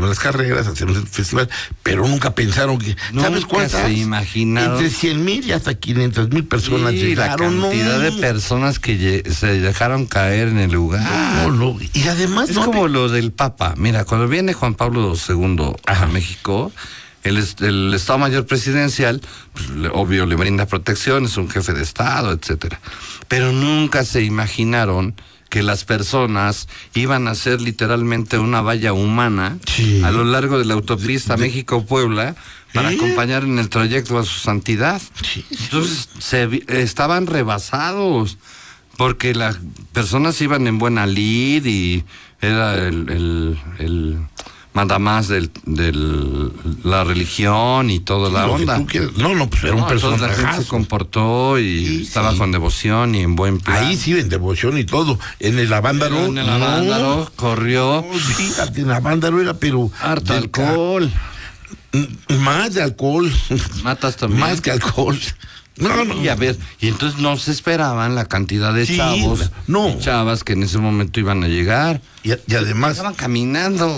organizaron las carreras, hacemos el festival, pero nunca pensaron que, ¿sabes cuántas? Se imaginaron. Entre 100,000 y hasta 500,000 personas llegaron. La cantidad de personas que se dejaron caer en el lugar. No. Y además es como lo del Papa. Mira, cuando viene Juan Pablo II a México, el Estado Mayor Presidencial, pues, obvio, le brinda protección, es un jefe de Estado, etcétera. Pero nunca se imaginaron que las personas iban a ser literalmente una valla humana a lo largo de la autopista México-Puebla para acompañar en el trayecto a su santidad. Entonces, estaban rebasados, porque las personas iban en buena lid y era el mandamás de la religión y toda la onda. Pues era un personaje. La gente se comportó y estaba con devoción y en buen plan. Ahí sí, en devoción y todo. En el Avándaro. En el Avándaro corrió. Fíjate, en el Avándaro era, pero harto alcohol. Más de alcohol. Matas también. Más que alcohol. Y a ver, y entonces no se esperaban la cantidad de chavos y chavas que en ese momento iban a llegar. Y además estaban caminando.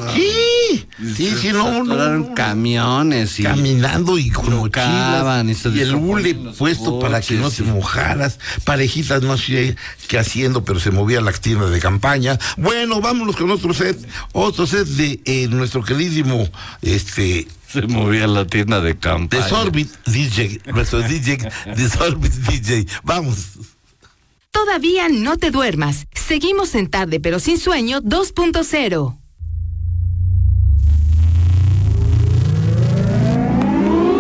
No. Camiones. Caminando y con mochilas. Y el hule puesto para que no se mojaras. Parejitas no sé qué haciendo, pero se movía la tienda de campaña. Bueno, vámonos con otro set de nuestro queridísimo se movía la tienda de campaña. Desorbit DJ, nuestro DJ, Desorbit DJ. Vamos. Todavía no te duermas. Seguimos en Tarde pero sin sueño 2.0.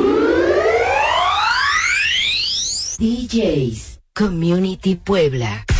DJs Community Puebla.